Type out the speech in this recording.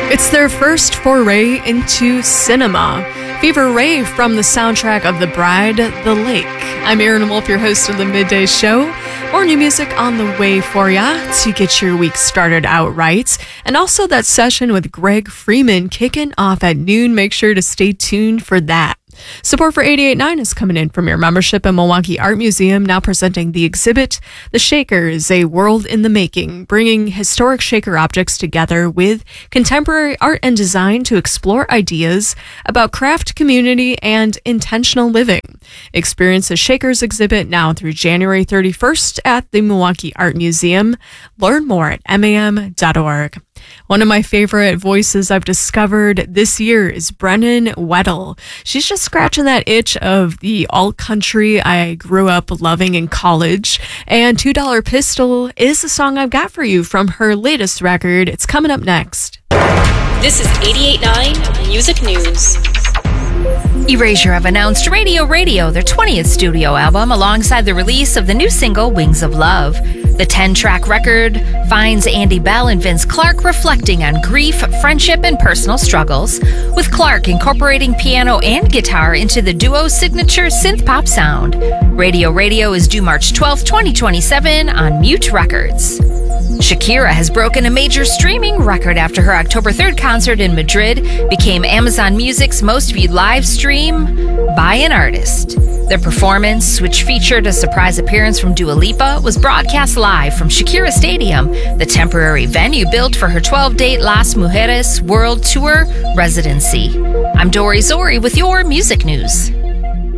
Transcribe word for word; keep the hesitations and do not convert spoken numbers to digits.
It's their first foray into cinema. Fever Ray from the soundtrack of The Bride, The Lake. I'm Erin Wolf, your host of the Midday Show. More new music on the way for ya to get your week started out right. And also that session with Greg Freeman kicking off at noon. Make sure to stay tuned for that. Support for eighty-eight point nine is coming in from your membership at Milwaukee Art Museum, now presenting the exhibit, The Shakers, A World in the Making, bringing historic Shaker objects together with contemporary art and design to explore ideas about craft, community, and intentional living. Experience the Shakers exhibit now through January thirty-first at the Milwaukee Art Museum. Learn more at M A M dot org. One of my favorite voices I've discovered this year is Brennan Weddle. She's just scratching that itch of the alt country I grew up loving in college. And two dollar Pistol is the song I've got for you from her latest record. It's coming up next. This is eighty-eight point nine Music News. Erasure have announced Radio Radio, their twentieth studio album, alongside the release of the new single, Wings of Love. The ten-track record finds Andy Bell and Vince Clarke reflecting on grief, friendship, and personal struggles, with Clarke incorporating piano and guitar into the duo's signature synth-pop sound. Radio Radio is due March twelfth, twenty twenty-seven on Mute Records. Shakira has broken a major streaming record after her October third concert in Madrid became Amazon Music's most viewed live stream by an artist. The performance, which featured a surprise appearance from Dua Lipa, was broadcast live from Shakira Stadium, the temporary venue built for her twelve-date Las Mujeres World Tour residency. I'm Dori Zori with your music news.